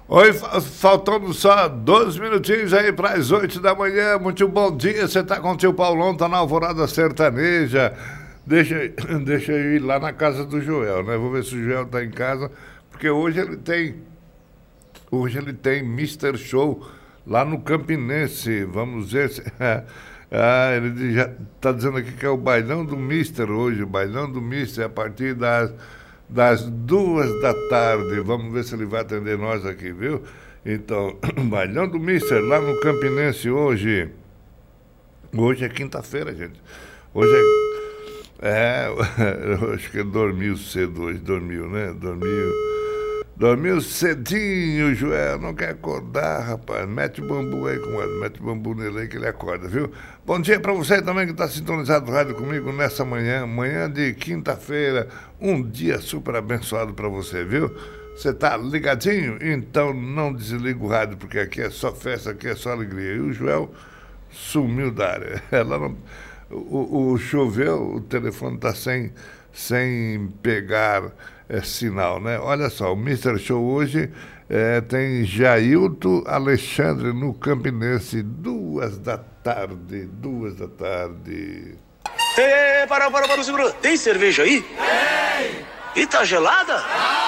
Oi, faltando só 12 minutinhos aí para as 8 da manhã. Muito bom dia. Você tá com o tio Paulão, tá na Alvorada Sertaneja. Deixa eu ir lá na casa do Joel, né? Vou ver se o Joel tá em casa, porque hoje ele tem Mr. Show lá no Campinense. Vamos ver se ele já tá dizendo aqui que é o bailão do Mister hoje, o bailão do Mister a partir das 2 da tarde. Vamos ver se ele vai atender nós aqui, viu? Então, bailão do Mister lá no Campinense hoje. Hoje é quinta-feira, gente. Hoje eu acho que ele dormiu cedo hoje, dormiu, né? Dormiu cedinho, Joel, não quer acordar, rapaz. Mete bambu aí, comadre, mete bambu nele aí que ele acorda, viu? Bom dia pra você também que está sintonizado no rádio comigo nessa manhã de quinta-feira. Um dia super abençoado pra você, viu? Você tá ligadinho? Então não desliga o rádio, porque aqui é só festa, aqui é só alegria. E o Joel sumiu da área. Ela não, o choveu, o telefone tá sem pegar sinal, né? Olha só, o Mr. Show hoje tem Jailton Alexandre no Campinense, 2 da tarde. Para, segura. Tem cerveja aí? Tem! E tá gelada?